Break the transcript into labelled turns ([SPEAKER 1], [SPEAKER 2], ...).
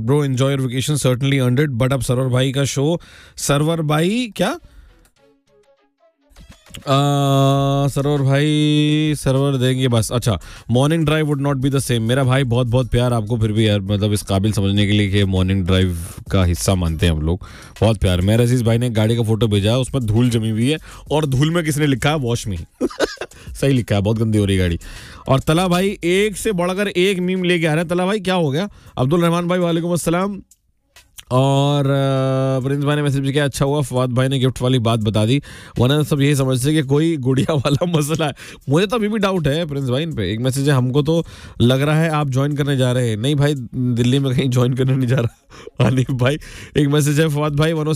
[SPEAKER 1] Bro enjoy your vacation, certainly earned it, but अब server भाई का शो, सरवर भाई क्या सरवर भाई सर्वर देंगे बस। अच्छा, morning drive would not be the same. मेरा भाई बहुत बहुत प्यार आपको, फिर भी यार मतलब इस काबिल समझने के लिए कि मॉर्निंग ड्राइव का हिस्सा मानते हैं हम लोग। बहुत प्यार। मेरे अजीज भाई ने गाड़ी का फोटो भेजा है, उसमें धूल जमी हुई है और धूल में किसने लिखा है वॉश मी। सही लिखा है, बहुत गंदी हो रही गाड़ी। और तला भाई एक से बढ़कर एक मीम लेके आ रहे हैं। तला भाई क्या हो गया? अब्दुल रहमान भाई वालेकुम अस्सलाम। और प्रिंस भाई ने मैसेज किया, अच्छा हुआ फवाद भाई ने गिफ्ट वाली बात बता दी, वरना सब यही समझते कि कोई गुड़िया वाला मसला है। मुझे तो अभी भी डाउट है प्रिंस भाई इन पे। एक मैसेज है, हमको तो लग रहा है आप ज्वाइन करने जा रहे हैं। नहीं भाई, दिल्ली में कहीं ज्वाइन करने नहीं जा रहा। आनिफ भाई एक मैसेज है, फवाद भाई